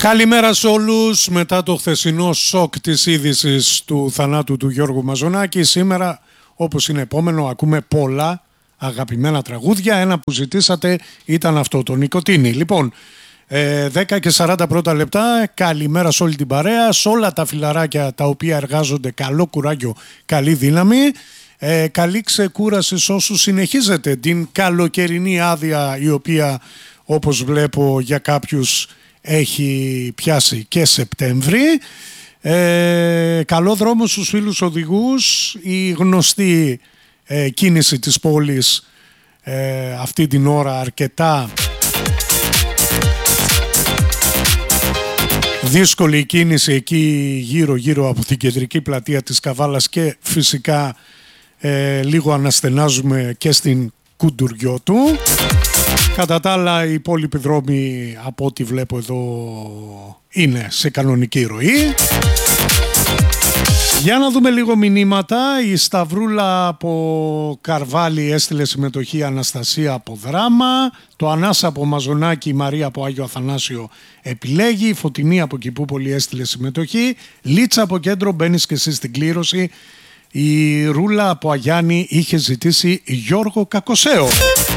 Καλημέρα σε όλους. Μετά το χθεσινό σοκ της είδησης του θανάτου του Γιώργου Μαζονάκη, σήμερα, όπως είναι επόμενο, ακούμε πολλά αγαπημένα τραγούδια. Ένα που ζητήσατε ήταν αυτό, το Νικοτίνη. Λοιπόν, 10 και 40 πρώτα λεπτά. Καλημέρα σε όλη την παρέα, σε όλα τα φιλαράκια τα οποία εργάζονται. Καλό κουράγιο, καλή δύναμη. Καλή ξεκούραση σε όσους συνεχίζετε την καλοκαιρινή άδεια, η οποία, όπως βλέπω, για κάποιους έχει πιάσει και Σεπτέμβρη. Καλό δρόμο στους φίλους οδηγούς. Η γνωστή κίνηση της πόλης αυτή την ώρα αρκετά δύσκολη κίνηση εκεί γύρω από την κεντρική πλατεία της Καβάλας και φυσικά λίγο αναστενάζουμε και στην Κουντουριώτου. Κατά τα άλλα, οι υπόλοιποι δρόμοι, από ό,τι βλέπω εδώ, είναι σε κανονική ροή. Για να δούμε λίγο μηνύματα. Η Σταυρούλα από Καρβάλη έστειλε συμμετοχή, Αναστασία από Δράμα. Το Ανάσα από Μαζονάκη, η Μαρία από Άγιο Αθανάσιο επιλέγει. Η Φωτεινή από Κηπούπολη έστειλε συμμετοχή. Λίτσα από Κέντρο, μπαίνεις και εσύ στην κλήρωση. Η Ρούλα από Αγιάννη είχε ζητήσει Γιώργο Κακοσέο.